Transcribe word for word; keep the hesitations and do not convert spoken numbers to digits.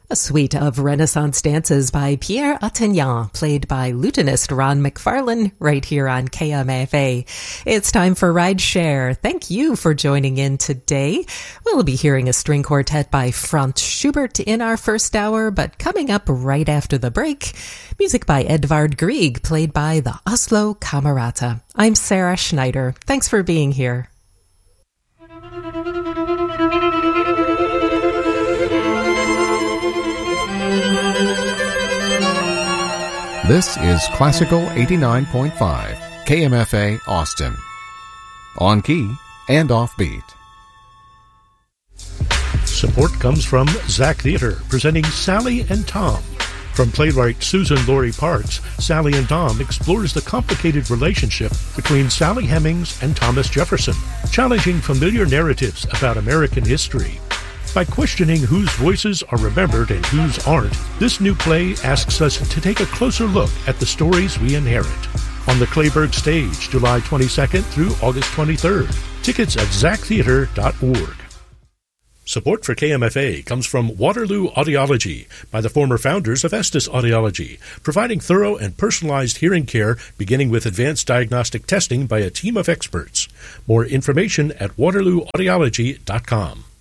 A suite of Renaissance dances by Pierre Attignan, played by lutenist Ron McFarlane, right here on K M F A. It's time for Ride Share. Thank you for joining in today. We'll be hearing a string quartet by Franz Schubert in our first hour, but coming up right after the break, music by Edvard Grieg, played by the Oslo Camerata. I'm Sarah Schneider. Thanks for being here. This is Classical eighty-nine point five, K M F A Austin. On key and offbeat. Support comes from Zach Theater, presenting Sally and Tom. From playwright Susan Laurie Parks, Sally and Tom explores the complicated relationship between Sally Hemings and Thomas Jefferson, challenging familiar narratives about American history. By questioning whose voices are remembered and whose aren't, this new play asks us to take a closer look at the stories we inherit. On the Clayburgh stage, July twenty-second through August twenty-third. Tickets at zach theater dot org. Support for K M F A comes from Waterloo Audiology by the former founders of Estes Audiology, providing thorough and personalized hearing care beginning with advanced diagnostic testing by a team of experts. More information at waterloo audiology dot com.